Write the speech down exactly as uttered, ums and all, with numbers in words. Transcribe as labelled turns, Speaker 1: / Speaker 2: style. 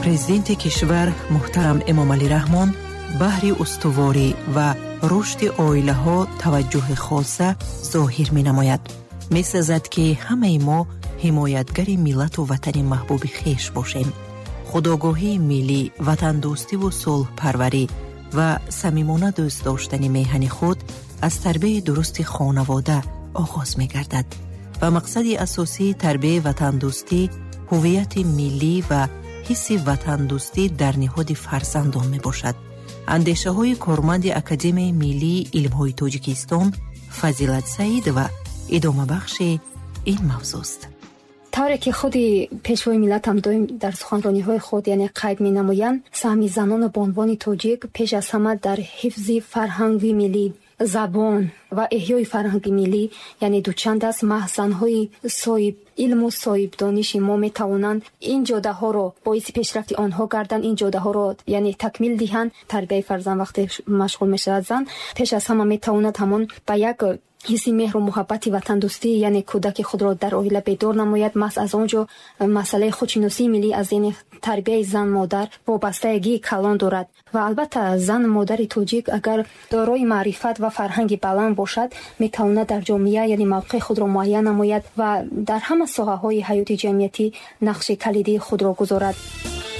Speaker 1: президенти кишвар муҳтарам эмомалӣ раҳмон баҳри устуворӣ ва рушди оилаҳо таваҷҷӯҳи хоса зоҳир менамояд. месазад ки ҳамаи мо ҳимоятгари миллату ватани маҳбуби хеш бошем. худогоҳии миллӣ, ватандӯстиву сулҳпарварӣ ва самимона дӯст доштани меҳани худ аз тарбияи дурусти хонавода оғоз мегардад ва мақсади асосии тарбияи ватандӯстӣ ҳуввияти миллӣ ва ҳисси ватандӯстӣ дар ниҳоди фарзандон мебошад. андешаҳои корманди Академияи Миллии Илмҳои Тоҷикистон Фазилат Саид ва идомабахши ин мавзӯст.
Speaker 2: тавре ки худи пешвои миллат ҳам доим дар суханрониҳои худ яъне қайд менамоянд, саҳми занону бонвони тоҷик пеш аз ҳама дар ҳифзи фарҳанги миллӣ, забон ва эҳёи фарҳанги миллӣ, яъне дучанд аст. маҳз занҳои соҳиб илму соҳибдониши мо метавонанд ин ҷодаҳоро боиси пешрафти онҳо гарданд, ин ҷодаҳоро яъне такмил диҳанд. тарбияи фарзанд вақте машғул мешавад зан, пеш аз ҳама метавонад ҳамон ба як ҳисси меҳру муҳаббати ватандӯстӣ, яъне кӯдаки худро дар оила бедор намояд. маҳз аз он ҷо масъалаи худшиносии миллӣ аз яъне тарбияи зан модар вобастагии калон дорад ва албатта зан модари тоҷик агар дорои маърифат ва фарҳанги баланд бошад, метавонад дар ҷомеа яъне мавқеи худро муайян намояд ва дар ҳама соҳаҳои ҳаёти ҷамъиятӣ нақши калидии худро гузорад.